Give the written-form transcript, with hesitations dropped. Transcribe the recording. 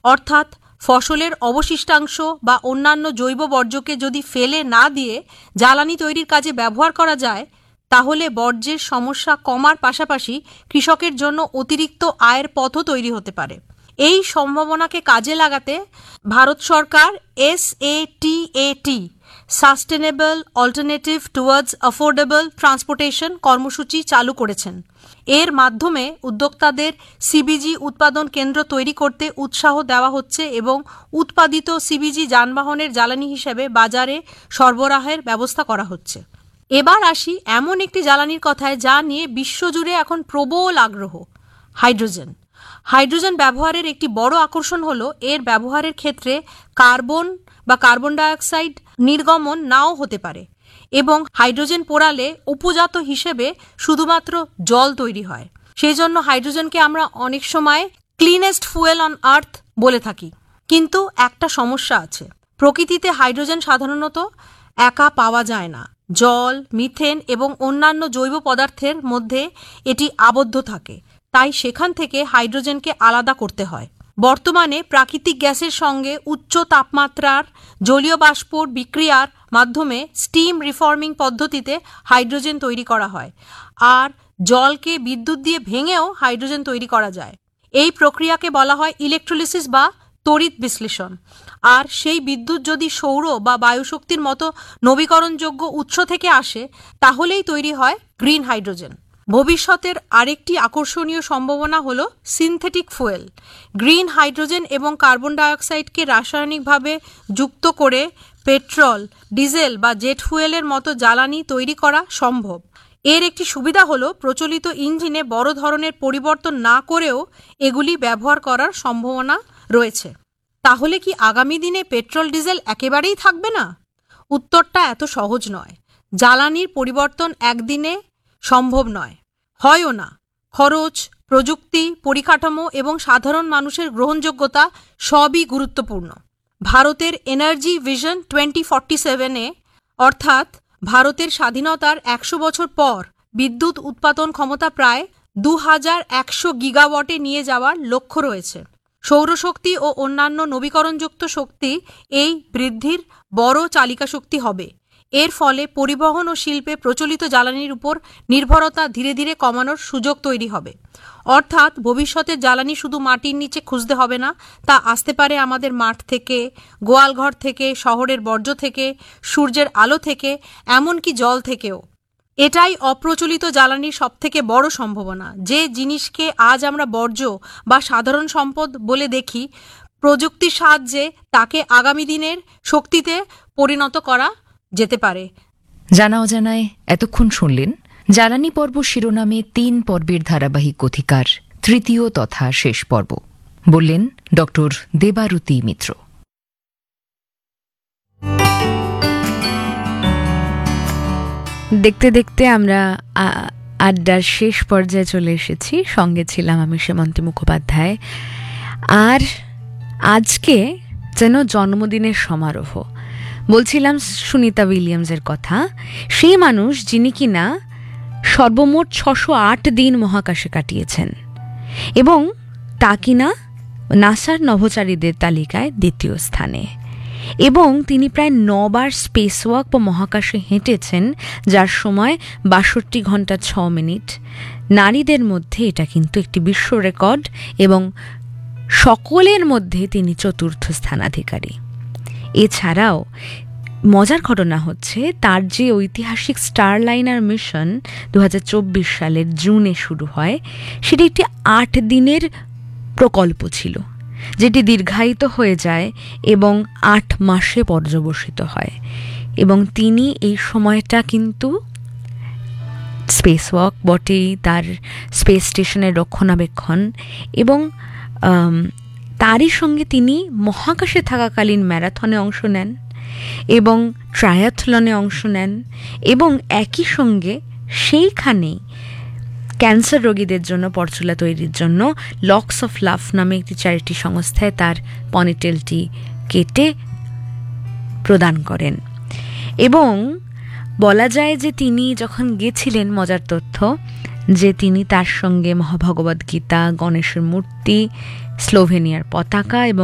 অর্থাৎ ফসলের অবশিষ্টাংশ বা অন্যান্য জৈব বর্জ্যকে যদি ফেলে না দিয়ে জ্বালানি তৈরির কাজে ব্যবহার করা যায়, তাহলে বর্জ্যের সমস্যা কমার পাশাপাশি কৃষকের জন্য অতিরিক্ত আয়ের পথও তৈরি হতে পারে। এই সম্ভাবনাকে কাজে লাগাতে ভারত সরকার SATAT sustainable alternative towards affordable transportation কর্মসূচি চালু করেছেন। এর মাধ্যমে উদ্যোক্তাদের সিবিজি উৎপাদন কেন্দ্র তৈরি করতে উৎসাহ দেওয়া হচ্ছে এবং উৎপাদিত সিবিজি যানবাহনের জ্বালানি হিসেবে বাজারে সরবরাহের ব্যবস্থা করা হচ্ছে। এবার আসি এমন একটি জ্বালানির কথায় যা নিয়ে বিশ্বজুড়ে এখন প্রবল আগ্রহ, হাইড্রোজেন। হাইড্রোজেন ব্যবহারের একটি বড় আকর্ষণ হলো এর ব্যবহারের ক্ষেত্রে কার্বন বা কার্বন ডাইঅক্সাইড নির্গমন নাও হতে পারে এবং হাইড্রোজেন পোড়ালে উপজাত হিসেবে শুধুমাত্র জল তৈরি হয়। সেই জন্য হাইড্রোজেনকে আমরা অনেক সময় ক্লিনেস্ট ফুয়েল অন আর্থ বলে থাকি। কিন্তু একটা সমস্যা আছে, প্রকৃতিতে হাইড্রোজেন সাধারণত একা পাওয়া যায় না। জল, মিথেন এবং অন্যান্য জৈব পদার্থের মধ্যে এটি আবদ্ধ থাকে, তাই সেখান থেকে হাইড্রোজেনকে আলাদা করতে হয়। বর্তমানে প্রাকৃতিক গ্যাসের সঙ্গে উচ্চ তাপমাত্রার জলীয় বাষ্পর বিক্রিয়ার মাধ্যমে স্টিম রিফর্মিং পদ্ধতিতে হাইড্রোজেন তৈরি করা হয়, আর জলকে বিদ্যুৎ দিয়ে ভেঙেও হাইড্রোজেন তৈরি করা যায়। এই প্রক্রিয়াকে বলা হয় ইলেকট্রোলিসিস বা তড়িৎ বিশ্লেষণ। আর সেই বিদ্যুৎ যদি সৌর বা বায়ুশক্তির মতো নবীকরণযোগ্য উৎস থেকে আসে, তাহলেই তৈরি হয় গ্রিন হাইড্রোজেন। ভবিষ্যতের আরেকটি আকর্ষণীয় সম্ভাবনা হল সিনথেটিক ফুয়েল। গ্রিন হাইড্রোজেন এবং কার্বন ডাইঅক্সাইডকে রাসায়নিকভাবে যুক্ত করে পেট্রোল, ডিজেল বা জেট ফুয়েলের মতো জ্বালানি তৈরি করা সম্ভব। এর একটি সুবিধা হলো প্রচলিত ইঞ্জিনে বড় ধরনের পরিবর্তন না করেও এগুলি ব্যবহার করার সম্ভাবনা রয়েছে। তাহলে কি আগামী দিনে পেট্রোল ডিজেল একেবারেই থাকবে না? উত্তরটা এত সহজ নয়। জ্বালানির পরিবর্তন একদিনে সম্ভব নয়, হয়ও না। খরচ, প্রযুক্তি, পরিকাঠামো এবং সাধারণ মানুষের গ্রহণযোগ্যতা সবই গুরুত্বপূর্ণ। ভারতের এনার্জি ভিশন 2047-এ অর্থাৎ ভারতের স্বাধীনতার 100 বছর পর বিদ্যুৎ উৎপাদন ক্ষমতা প্রায় 2100 গিগাওয়াটে নিয়ে যাওয়ার লক্ষ্য রয়েছে। সৌরশক্তি ও অন্যান্য নবীকরণযুক্ত শক্তি এই বৃদ্ধির বড় চালিকা শক্তি হবে। এর ফলে পরিবহন ও শিল্পে প্রচলিত জ্বালানির উপর নির্ভরতা ধীরে ধীরে কমানোর সুযোগ তৈরি হবে। অর্থাৎ ভবিষ্যতের জ্বালানি শুধু মাটির নিচে খুঁজতে হবে না, তা আসতে পারে আমাদের মাঠ থেকে, গোয়ালঘর থেকে, শহরের বর্জ্য থেকে, সূর্যের আলো থেকে, এমনকি জল থেকেও। এটাই অপ্রচলিত জ্বালানির সবথেকে বড় সম্ভাবনা। যে জিনিসকে আজ আমরা বর্জ্য বা সাধারণ সম্পদ বলে দেখি, প্রযুক্তির সাহায্যে তাকে আগামী দিনের শক্তিতে পরিণত করা যেতে পারে। জানা অজানায় এতক্ষণ শুনলেন জ্বালানি পর্ব শিরোনামে 3 পর্বের ধারাবাহিক কথিকার তৃতীয় তথা শেষ পর্ব। বললেন ডক্টর দেবারতী মিত্র। দেখতে দেখতে আমরা আড্ডার শেষ পর্যায়ে চলে এসেছি। সঙ্গে ছিলাম আমি সেমন্তী মুখোপাধ্যায়। আর আজকে যেন জন্মদিনের সমারোহ। বলছিলাম সুনিতা উইলিয়ামসের কথা। সেই মানুষ যিনি কিনা সর্বমোট 608 দিন মহাকাশে কাটিয়েছেন এবং তা কিনা নাসার নভোচারীদের তালিকায় 2য় স্থানে, এবং তিনি প্রায় 9 বার স্পেস ওয়াক বা মহাকাশে হেঁটেছেন, যার সময় 62 ঘন্টা 6 মিনিট। নারীদের মধ্যে এটা কিন্তু একটি বিশ্ব রেকর্ড এবং সকলের মধ্যে তিনি 4র্থ স্থানাধিকারী। এছাড়াও মজার ঘটনা হচ্ছে তার যে ঐতিহাসিক স্টারলাইনার মিশন 2024 সালের জুনে শুরু হয়, সেটি একটি 8 দিনের প্রকল্প ছিল, যেটি দীর্ঘায়িত হয়ে যায় এবং 8 মাসে পর্যবসিত হয়। এবং তিনি এই সময়টা কিন্তু স্পেস ওয়াক বটেই, তার স্পেস স্টেশনের রক্ষণাবেক্ষণ এবং তারই সঙ্গে তিনি মহাকাশে থাকাকালীন ম্যারাথনে অংশ নেন এবং ট্রায়াথলনে অংশ নেন, এবং একই সঙ্গে সেইখানেই ক্যান্সার রোগীদের জন্য পরচুলা তৈরির জন্য লক্স অফ লাভ নামে একটি চ্যারিটি সংস্থায় তার পনিটেলটি কেটে প্রদান করেন। এবং বলা যায় যে তিনি যখন গেছিলেন, মজার তথ্য যে তিনি তার সঙ্গে মহাভগবদ্গীতা, গণেশের মূর্তি, স্লোভেনিয়ার পতাকা এবং